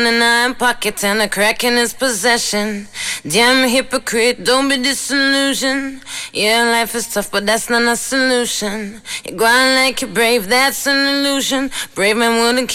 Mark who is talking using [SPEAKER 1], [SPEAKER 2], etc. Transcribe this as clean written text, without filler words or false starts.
[SPEAKER 1] in a pocket and a crack in his possession. Damn hypocrite, don't be disillusioned. Yeah, life is tough, but that's not a solution. You're going like you're brave, that's an illusion. Brave man wouldn't